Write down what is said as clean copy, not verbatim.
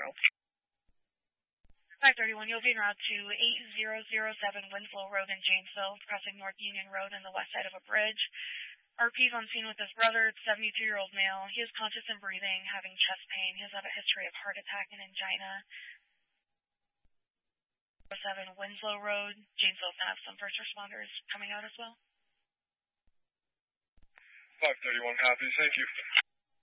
531, you'll be en route to 8007 Winslow Road in Janesville, crossing North Union Road on the west side of a bridge. RP's on scene with his brother, 72-year-old male. He is conscious and breathing, having chest pain. He has had a history of heart attack and angina. 7 Winslow Road, Janesville have some first responders coming out as well. 531, copy. Thank you.